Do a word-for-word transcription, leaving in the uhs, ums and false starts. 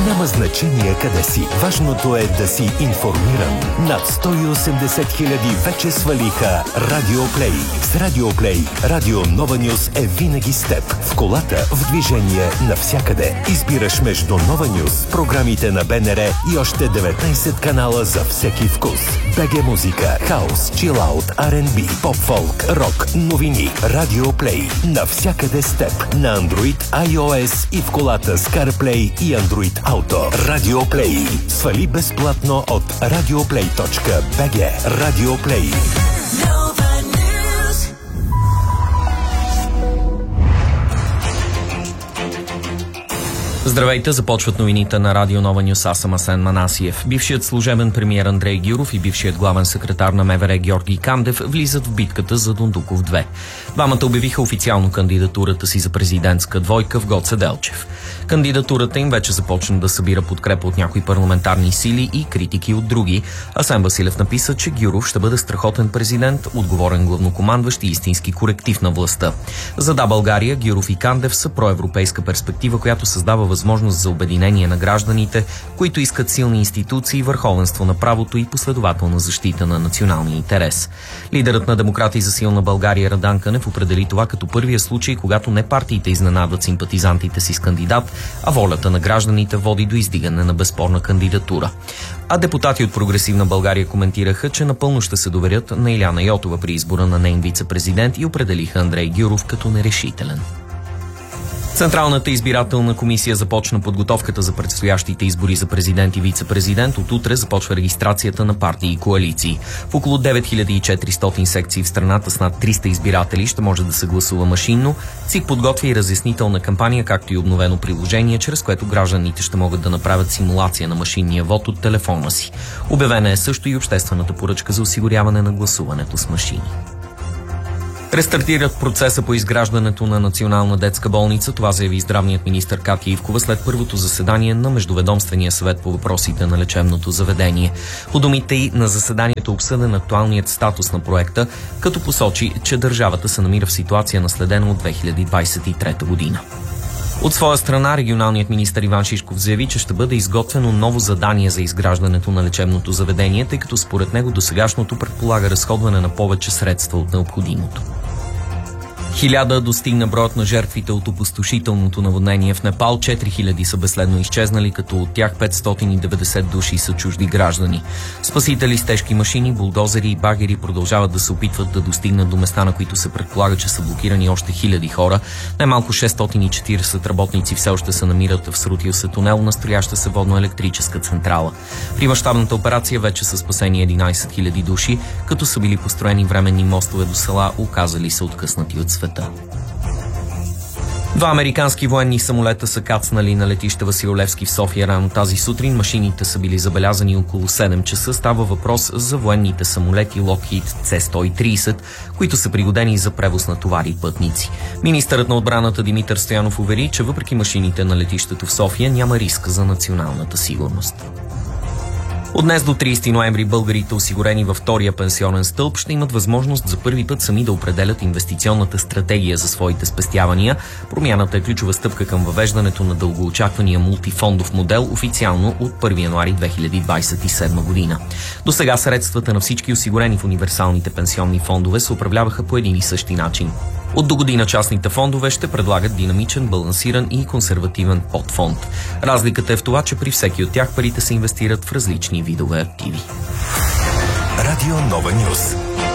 Няма значение къде си. Важното е да си информиран. Над сто и осемдесет хиляди вече свалиха Радио Плей. С Радио Плей, Радио Нова Нюс е винаги с теб. В колата, в движение, навсякъде. Избираш между Нова Нюс, програмите на БНР и още деветнайсет канала за всеки вкус. БГ музика, хаус, чилаут, Ар енд Би, поп-фолк, рок, новини. Радио Плей. Навсякъде с теб. На Android, iOS и в колата с CarPlay и Android Auto. Радио Плей. Свали безплатно от радиоплей точка би джи. Радио Плей. Здравейте, започват новините на Радио Нова Нюс. Аз съм Асен Манасиев. Бившият служебен премиер Андрей Гюров и бившият главен секретар на МВР Георги Кандев влизат в битката за Дондуков две. Двамата обявиха официално кандидатурата си за президентска двойка в Гоце Делчев. Кандидатурата им вече започна да събира подкрепа от някои парламентарни сили и критики от други. Асен Василев написа, че Гюров ще бъде страхотен президент, отговорен главнокомандващ и истински коректив на властта. За Да, България, Гюров и Кандев са проевропейска перспектива, която създава възможност за обединение на гражданите, които искат силни институции, върховенство на правото и последователна защита на националния интерес. Лидерът на Демократи за силна България Радан Кънев определи това като първия случай, когато не партиите изненадват симпатизантите си с кандидат, а волята на гражданите води до издигане на безспорна кандидатура. А депутати от Прогресивна България коментираха, че напълно ще се доверят на Иляна Йотова при избора на нейн вице-президент и определиха Андрей Гюров като нерешителен. Централната избирателна комисия започна подготовката за предстоящите избори за президент и вице-президент. От утре започва регистрацията на партии и коалиции. В около девет хиляди и четиристотин секции в страната с над триста избиратели ще може да се гласува машинно. ЦИК подготвя и разяснителна кампания, както и обновено приложение, чрез което гражданите ще могат да направят симулация на машинния вод от телефона си. Обявена е също и обществената поръчка за осигуряване на гласуването с машини. Рестартират процеса по изграждането на Национална детска болница. Това заяви здравният министър Катя Ивкова след първото заседание на Междуведомствения съвет по въпросите на лечебното заведение. По думите й на заседанието обсъден актуалният статус на проекта, като посочи, че държавата се намира в ситуация наследена от две хиляди двадесет и трета година. От своя страна, регионалният министър Иван Шишков заяви, че ще бъде изготвено ново задание за изграждането на лечебното заведение, тъй като според него досегашното предполага разходване на повече средства от необходимото. Хиляда достигна броят на жертвите от опустошителното наводнение в Непал. четири хиляди са безследно изчезнали, като от тях петстотин и деветдесет души са чужди граждани. Спасители с тежки машини, булдозери и багери продължават да се опитват да достигнат до места, на които се предполага, че са блокирани още хиляди хора. Най-малко шестстотин и четиридесет работници все още се намират в срутил се тунел на строяща се водно-електрическа централа. При мащабната операция вече са спасени единадесет хиляди души, като са били построени временни мостове до села, оказали се откъснати от света. Два американски военни самолета са кацнали на летище Васил Левски в София рано тази сутрин. Машините са били забелязани около седем часа. Става въпрос за военните самолети Lockheed Це сто и тридесет, които са пригодени за превоз на товари и пътници. Министърът на отбраната Димитър Стоянов увери, че въпреки машините на летището в София няма риск за националната сигурност. От днес до тридесети ноември българите, осигурени във втория пенсионен стълб, ще имат възможност за първи път сами да определят инвестиционната стратегия за своите спестявания. Промяната е ключова стъпка към въвеждането на дългоочаквания мултифондов модел официално от първи януари две хиляди двадесет и седма година. До сега средствата на всички осигурени в универсалните пенсионни фондове се управляваха по един и същи начин. От до година частните фондове ще предлагат динамичен, балансиран и консервативен подфонд. Разликата е в това, че при всеки от тях парите се инвестират в различни видове активи. Радио Нова Нюс.